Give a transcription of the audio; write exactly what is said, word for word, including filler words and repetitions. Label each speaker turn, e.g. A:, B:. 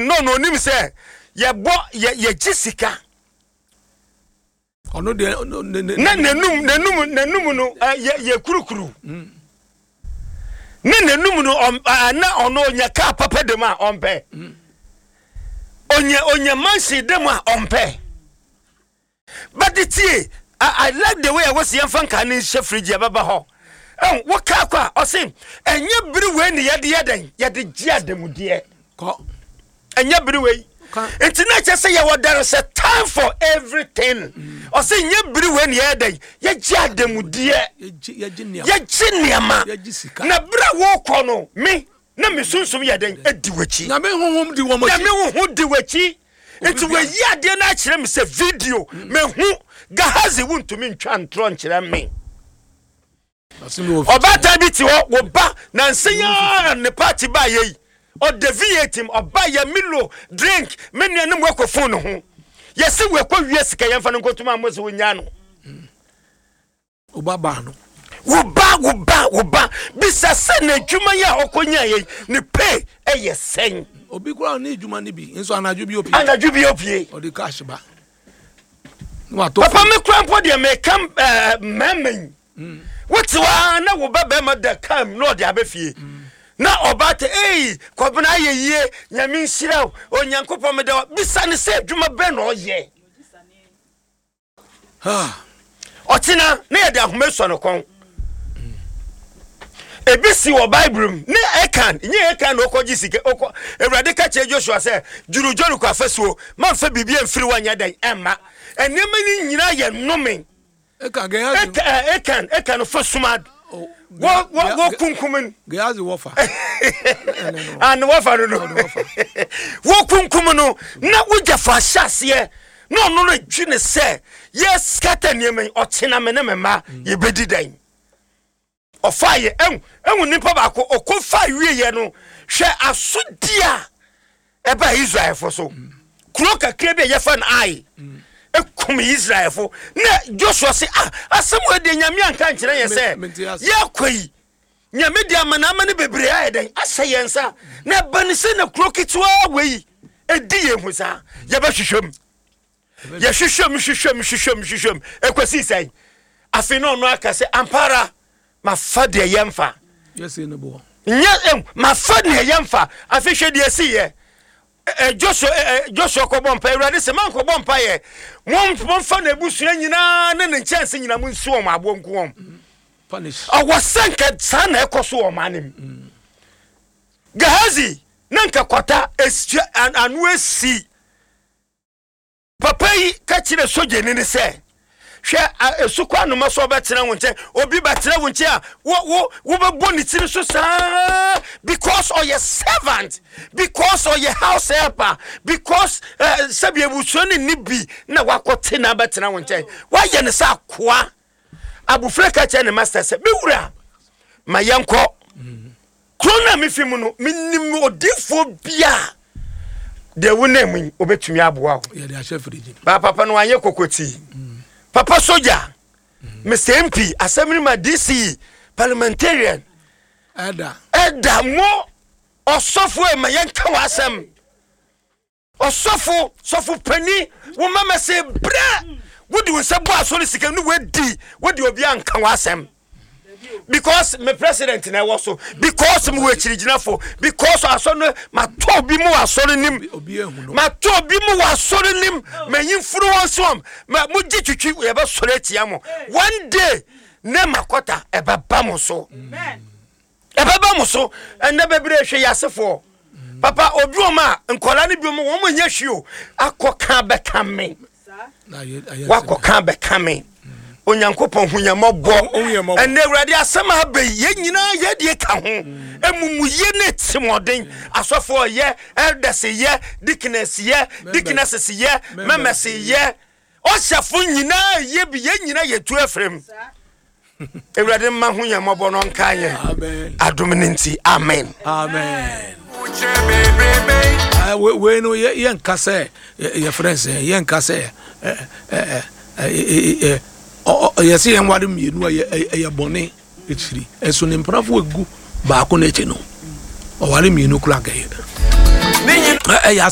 A: no no nim say ye bo ye gisika
B: ono de
A: na nanum nanum nanum no ye kurukuru na nanum no na ono nya ka papa dem a ompe onye onye mansi dem a ompe but it I, I like the way I was young fan can in chef fridge baba ho eh wo ka kwa o say enye biri we ni yede yeden yede gia dem die
B: ko
A: enye biri we it's not just say there is a time for everything o say enye biri we ni yeden ye gia dem die
B: ye ginia
A: ye ginia
B: ye gisika
A: na bra wo ko no me na me sunsum yeden edi wachi
B: na me honhom di wo machi
A: na me honhom di wachi it's we yade na kire me say video me hu Gahazi won to me ntwa ntro nkyere me obata bi ti ho wo ba na nsenya ne party ba ye o deviate him oba ye milo drink me ne ne mo phone ho yesi we kwa wie sika ye mfa no kotuma mo se wonya no
B: oba ba no
A: wo ba wo ba wo ba bisa se na dwuma ye okonya ye ne pay eye sen
B: obi kura ni dwuma ne bi nso anaju bi opie
A: anaju bi opie
B: o de cash ba
A: Papa me crampo de me come uh memen. What's one na wo baba ma da kam no de abefie. Na obate eh kwabena ye ye nyame nhira onyankopɔ me da bisa ne se adwuma be no ye. Ha. Otina na ye de ahomeso no kon. Ebisi wo Bible ne ekan nye ekan no koji sike okọ Ewurade ka che Joshua se jurujoru kwa fasuo man fa bibia mfiri wanya dan emma enema ni nyina ye nomen
B: ekan gehazi
A: ekan ekan fasumad wo wo wo kunkumen
B: gehazi wofa
A: and wofa no wo kunkum no na wogya fa hyase no no no dwene se yes scatter nemen otena me ne mema ye bedi dan ofaye en en nipa ba ko okofa wiye no hwe asodia e ba Israel fo so kuro kakra bi ye fa na ai ekum Israel fo na Joshua se ah asem we de nyame anka nkire ye se ye kwai nyame de amana amane bebre aye den asa yensa na bani se na kuro kitwa wei edi ye hu sa ye ba hwehwem ye hwehwem hwehwem hwehwem hwehwem ekwasi sai afi no no aka se ampara ma fade yemfa
B: yes in bo
A: nya ma fade yemfa afi hwe de si ye eh Joshua Joshua ko bompa Ewurade se man ko bompa ye mom bomfa na ebusua nyina na ne chance nyina mu nsu o ma abonku om
B: punish
A: awasanka sana ekoso o manim Gehazi nanka kwata anu esi papa yi ka kire soje ni ne se hwe esukwa no maso betena wonche obi betena wonche a wo wo wo bebo ni tiri so sa because of your servant because of your house helper because sabi ebuso ni nibi na wakote na betena wonche wa ye ne sa koa abufre ka che ne master se bewura mayenko krona mefimu no minim odifo bia de wonamu obetumi aboa ho
B: ye de a chef region
A: ba papa no anye kokoti Papa Soja, mm. Mister M P, Assembly ma D C, parliamentarian.
B: Eda.
A: Eda mo osofo e mayenka wasem. Osofo, sofo pani, wo mama se bra. Wodi won se bo aso ni sika nu wedi, wodi obi anka wasem. Because my president na was so because me we chirijina for because aso no ma to bi mu aso nim ma to bi mu aso nim manyin furu won so ma mu gi twitwi e ba sore tia mo one day na makota e ba ba mo so amen e ba ba mo so en na bebre hwe yasefo papa oduoma nkola ne bi mo wo mo nya hwio akoka be kame wakoka be kame onyankopon hunyamabo ene Ewurade asema be ye nyina ye de ka ho emumuye ne timoden asofo ye elders ye deaconess ye deaconesses ye members ye oshafo nyina ye bi ye nyina ye tu efrem Ewurade ma hunyamabo no nka ye amen adomnenti amen
B: amen we we no ye nkase ye friends ye nkase eh eh eh oh yes yen wade mienu aye bone etiri eso ne mprafo egu ba ko na eche no o wale mienu kula ga ye